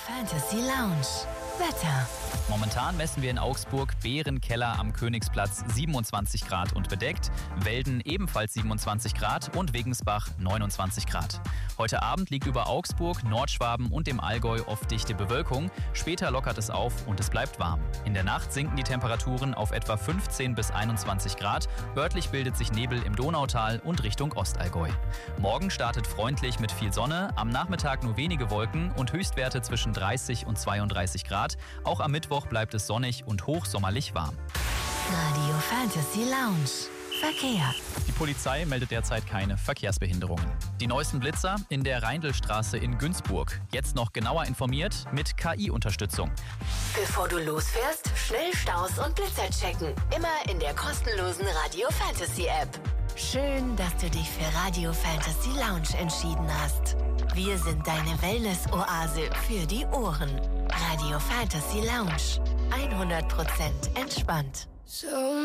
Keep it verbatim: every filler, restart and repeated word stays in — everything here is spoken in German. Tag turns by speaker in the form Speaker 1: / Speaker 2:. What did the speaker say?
Speaker 1: Fantasy Lounge. Wetter.
Speaker 2: Momentan messen wir in Augsburg Bärenkeller am Königsplatz siebenundzwanzig Grad und bedeckt, Welden ebenfalls siebenundzwanzig Grad und Wegensbach neunundzwanzig Grad. Heute Abend liegt über Augsburg, Nordschwaben und dem Allgäu oft dichte Bewölkung. Später lockert es auf und es bleibt warm. In der Nacht sinken die Temperaturen auf etwa fünfzehn bis einundzwanzig Grad. Örtlich bildet sich Nebel im Donautal und Richtung Ostallgäu. Morgen startet freundlich mit viel Sonne, am Nachmittag nur wenige Wolken und Höchstwerte zwischen dreißig und zweiunddreißig Grad. Auch am Mittwoch bleibt es sonnig und hochsommerlich warm.
Speaker 1: Radio Fantasy Lounge. Verkehr.
Speaker 2: Die Polizei meldet derzeit keine Verkehrsbehinderungen. Die neuesten Blitzer in der Reindelstraße in Günzburg. Jetzt noch genauer informiert mit K I-Unterstützung.
Speaker 1: Bevor du losfährst, schnell Staus und Blitzer checken. Immer in der kostenlosen Radio Fantasy App. Schön, dass du dich für Radio Fantasy Lounge entschieden hast. Wir sind deine Wellness-Oase für die Ohren. Radio Fantasy Lounge. hundert Prozent entspannt.
Speaker 3: So